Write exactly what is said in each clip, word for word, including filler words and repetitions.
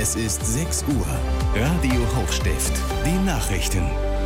Es ist sechs Uhr. Radio Hochstift. Die Nachrichten.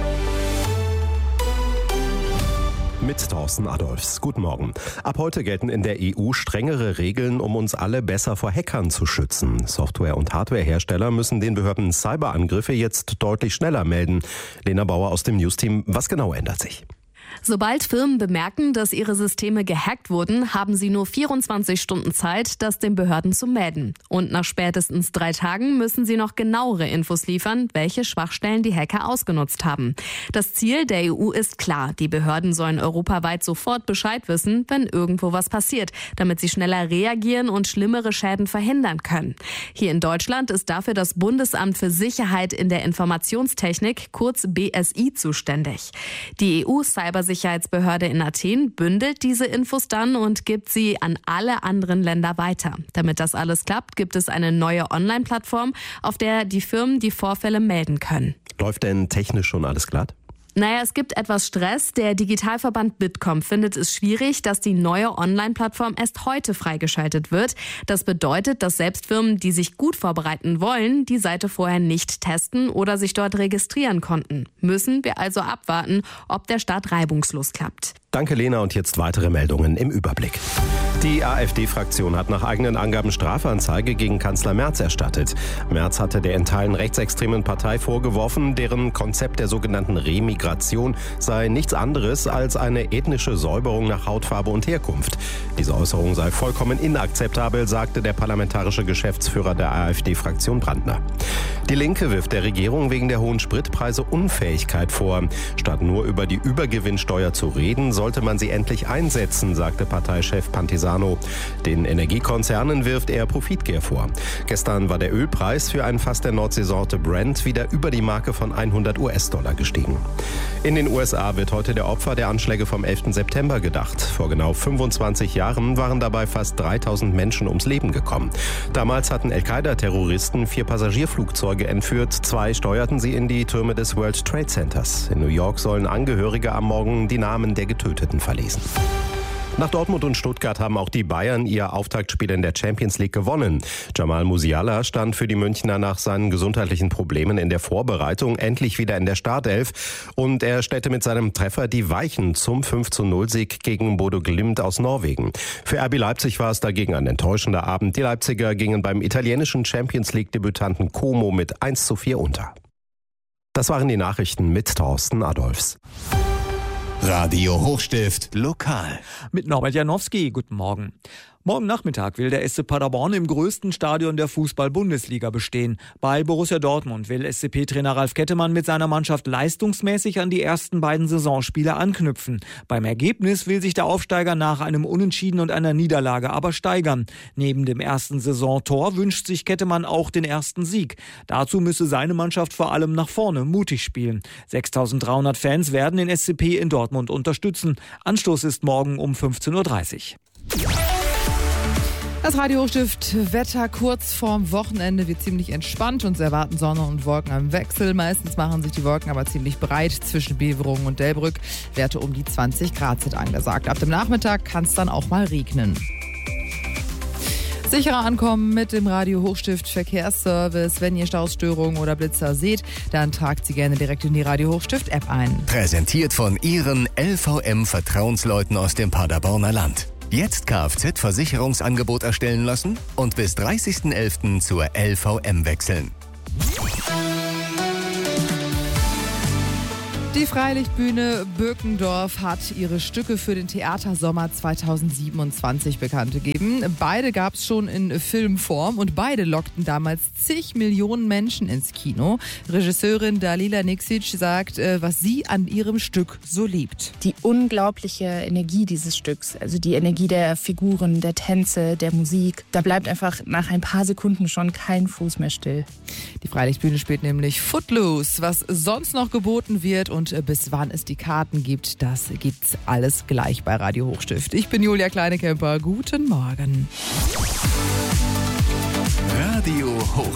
Mit Thorsten Adolfs. Guten Morgen. Ab heute gelten in der E U strengere Regeln, um uns alle besser vor Hackern zu schützen. Software- und Hardwarehersteller müssen den Behörden Cyberangriffe jetzt deutlich schneller melden. Lena Bauer aus dem News-Team. Was genau ändert sich? Sobald Firmen bemerken, dass ihre Systeme gehackt wurden, haben sie nur vierundzwanzig Stunden Zeit, das den Behörden zu melden. Und nach spätestens drei Tagen müssen sie noch genauere Infos liefern, welche Schwachstellen die Hacker ausgenutzt haben. Das Ziel der E U ist klar. Die Behörden sollen europaweit sofort Bescheid wissen, wenn irgendwo was passiert, damit sie schneller reagieren und schlimmere Schäden verhindern können. Hier in Deutschland ist dafür das Bundesamt für Sicherheit in der Informationstechnik, kurz B S I, zuständig. Die E U-Cybersicherheit Sicherheitsbehörde in Athen bündelt diese Infos dann und gibt sie an alle anderen Länder weiter. Damit das alles klappt, gibt es eine neue Online-Plattform, auf der die Firmen die Vorfälle melden können. Läuft denn technisch schon alles glatt? Naja, es gibt etwas Stress. Der Digitalverband Bitkom findet es schwierig, dass die neue Online-Plattform erst heute freigeschaltet wird. Das bedeutet, dass selbst Firmen, die sich gut vorbereiten wollen, die Seite vorher nicht testen oder sich dort registrieren konnten. Müssen wir also abwarten, ob der Start reibungslos klappt. Danke, Lena. Und jetzt weitere Meldungen im Überblick. Die AfD-Fraktion hat nach eigenen Angaben Strafanzeige gegen Kanzler Merz erstattet. Merz hatte der in Teilen rechtsextremen Partei vorgeworfen, deren Konzept der sogenannten Remigration sei nichts anderes als eine ethnische Säuberung nach Hautfarbe und Herkunft. Diese Äußerung sei vollkommen inakzeptabel, sagte der parlamentarische Geschäftsführer der AfD-Fraktion Brandner. Die Linke wirft der Regierung wegen der hohen Spritpreise Unfähigkeit vor. Statt nur über die Übergewinnsteuer zu reden, sollte man sie endlich einsetzen, sagte Parteichef Pantisano. Den Energiekonzernen wirft er Profitgier vor. Gestern war der Ölpreis für ein Fass der Nordseesorte Brent wieder über die Marke von hundert US-Dollar gestiegen. In den U S A wird heute der Opfer der Anschläge vom elften September gedacht. Vor genau fünfundzwanzig Jahren waren dabei fast dreitausend Menschen ums Leben gekommen. Damals hatten Al-Qaida-Terroristen vier Passagierflugzeuge entführt. Zwei steuerten sie in die Türme des World Trade Centers. In New York sollen Angehörige am Morgen die Namen der Getöteten verlesen. Nach Dortmund und Stuttgart haben auch die Bayern ihr Auftaktspiel in der Champions League gewonnen. Jamal Musiala stand für die Münchner nach seinen gesundheitlichen Problemen in der Vorbereitung endlich wieder in der Startelf und er stellte mit seinem Treffer die Weichen zum fünf zu null Sieg gegen Bodo Glimt aus Norwegen. Für R B Leipzig war es dagegen ein enttäuschender Abend. Die Leipziger gingen beim italienischen Champions League-Debütanten Como mit eins zu vier unter. Das waren die Nachrichten mit Thorsten Adolfs. Radio Hochstift lokal. Mit Norbert Janowski. Guten Morgen. Morgen Nachmittag will der S C Paderborn im größten Stadion der Fußball-Bundesliga bestehen. Bei Borussia Dortmund will S C P-Trainer Ralf Kettemann mit seiner Mannschaft leistungsmäßig an die ersten beiden Saisonspiele anknüpfen. Beim Ergebnis will sich der Aufsteiger nach einem Unentschieden und einer Niederlage aber steigern. Neben dem ersten Saisontor wünscht sich Kettemann auch den ersten Sieg. Dazu müsse seine Mannschaft vor allem nach vorne mutig spielen. sechstausenddreihundert Fans werden den S C P in Dortmund unterstützen. Anstoß ist morgen um fünfzehn Uhr dreißig. Das Radio Hochstift Wetter kurz vorm Wochenende wird ziemlich entspannt. Uns erwarten Sonne und Wolken am Wechsel. Meistens machen sich die Wolken aber ziemlich breit zwischen Beverungen und Delbrück. Werte um die zwanzig Grad sind angesagt. Ab dem Nachmittag kann es dann auch mal regnen. Sicherer ankommen mit dem Radio Hochstift Verkehrsservice. Wenn ihr Staustörungen oder Blitzer seht, dann tragt sie gerne direkt in die Radio Hochstift App ein. Präsentiert von Ihren L V M-Vertrauensleuten aus dem Paderborner Land. Jetzt Kfz-Versicherungsangebot erstellen lassen und bis dreißigsten elften zur L V M wechseln. Die Freilichtbühne Birkendorf hat ihre Stücke für den Theatersommer zweitausendsiebenundzwanzig bekannt gegeben. Beide gab es schon in Filmform und beide lockten damals zig Millionen Menschen ins Kino. Regisseurin Dalila Niksic sagt, was sie an ihrem Stück so liebt. Die unglaubliche Energie dieses Stücks, also die Energie der Figuren, der Tänze, der Musik. Da bleibt einfach nach ein paar Sekunden schon kein Fuß mehr still. Die Freilichtbühne spielt nämlich Footloose, was sonst noch geboten wird und bis wann es die Karten gibt, das gibt's alles gleich bei Radio Hochstift. Ich bin Julia Kleinekemper. Guten Morgen. Radio Hochstift.